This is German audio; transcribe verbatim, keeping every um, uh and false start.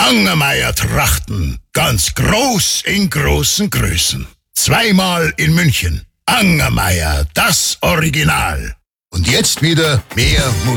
Angermeier Trachten, ganz groß in großen Größen. Zweimal in München. Angermeier, das Original. Und jetzt wieder mehr Musik.